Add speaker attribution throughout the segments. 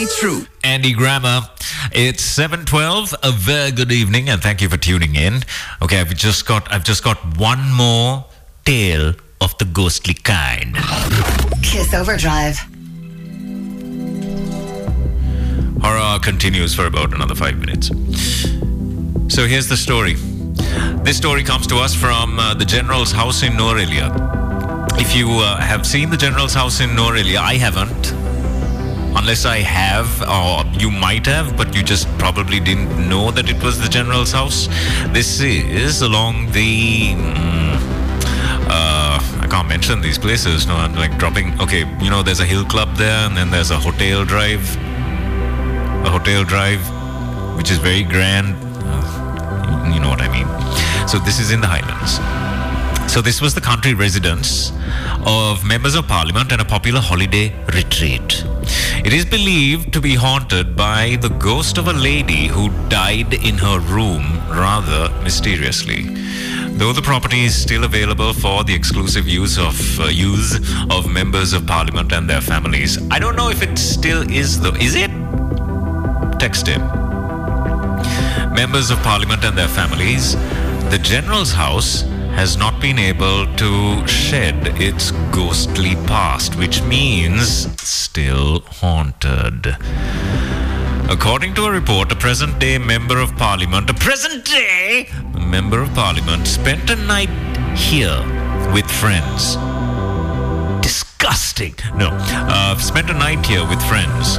Speaker 1: true.
Speaker 2: Andy Grammer. It's 7:12. A very good evening, and thank you for tuning in. Okay, I've just got one more tale of the ghostly kind.
Speaker 3: Kiss Overdrive.
Speaker 2: Horror continues for about another 5 minutes. So here's the story. This story comes to us from the General's house in Norelia. If you have seen the General's house in Norelia, I haven't. Unless I have, or you might have, but you just probably didn't know that it was the General's house. This is along the... I can't mention these places. No, I'm like dropping... Okay, you know, there's a hill club there, and then there's a hotel drive. A hotel drive, which is very grand. You know what I mean. So this is in the Highlands. So this was the country residence of members of parliament and a popular holiday retreat. It is believed to be haunted by the ghost of a lady who died in her room rather mysteriously. Though the property is still available for the exclusive use of members of parliament and their families. I don't know if it still is though. Is it? Text him. Members of parliament and their families, the General's house has not been able to shed its ghostly past, which means still haunted. According to a report, a present-day member of parliament spent a night here with friends. Disgusting. No, spent a night here with friends.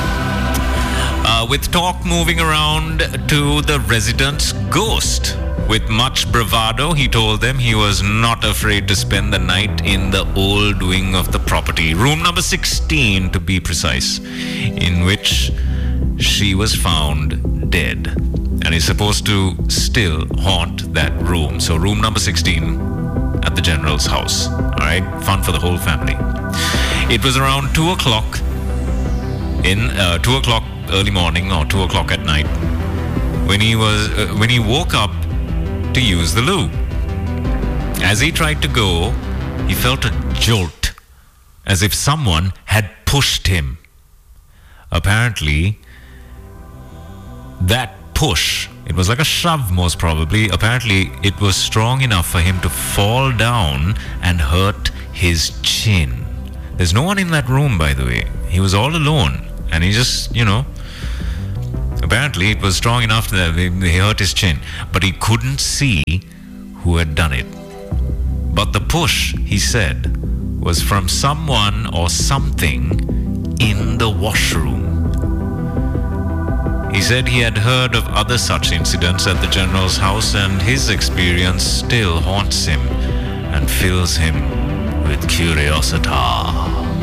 Speaker 2: With talk moving around to the resident's ghost. With much bravado, he told them he was not afraid to spend the night in the old wing of the property, room number 16 to be precise, in which she was found dead, and is supposed to still haunt that room. So room number 16 at the General's house. All right, fun for the whole family. It was around 2 o'clock early morning or 2 o'clock at night when he woke up to use the loo. As he tried to go, he felt a jolt, as if someone had pushed him. Apparently, that push, it was like a shove most probably, apparently it was strong enough for him to fall down and hurt his chin. There's no one in that room, by the way. He was all alone, and he just, apparently it was strong enough that he hurt his chin, but he couldn't see who had done it. But the push, he said, was from someone or something in the washroom. He said he had heard of other such incidents at the General's house, and his experience still haunts him and fills him with curiosity.